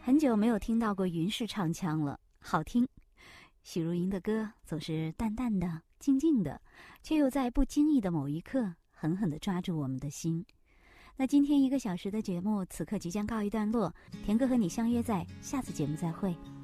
很久没有听到过云氏唱腔了，好听。许茹芸的歌总是淡淡的、静静的，却又在不经意的某一刻狠狠地抓住我们的心。那今天1个小时的节目，此刻即将告一段落。田哥和你相约在下次节目再会。